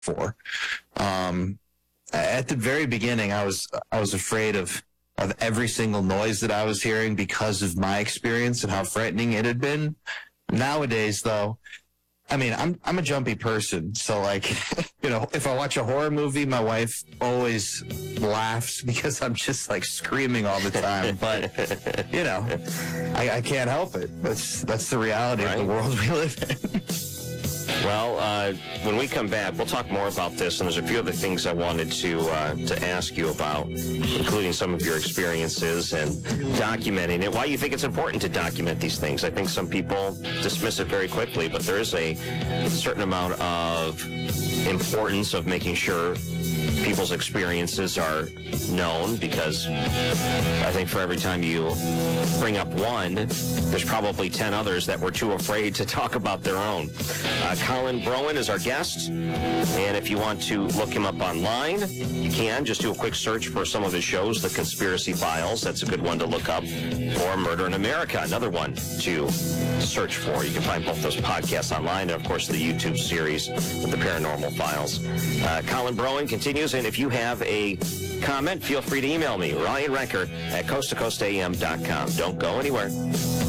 for. At the very beginning, I was afraid of every single noise that I was hearing because of my experience and how frightening it had been. Nowadays, though, I mean, I'm a jumpy person, so like, if I watch a horror movie, my wife always laughs because I'm just like screaming all the time. But I can't help it. That's the reality of the world we live in. Well, when we come back, we'll talk more about this, and there's a few other things I wanted to ask you about, including some of your experiences and documenting it. Why you think it's important to document these things? I think some people dismiss it very quickly, but there is a certain amount of importance of making sure people's experiences are known, because I think for every time you bring up one, there's probably 10 others that were too afraid to talk about their own. Colin Broen is our guest, and if you want to look him up online, you can. Just do a quick search for some of his shows, The Conspiracy Files. That's a good one to look up. Or Murder in America, another one to search for. You can find both those podcasts online, and of course the YouTube series with The Paranormal Files. Colin Broen continues, and if you have a comment, feel free to email me, Ryan Renker at coasttocoastam.com. Don't go anywhere.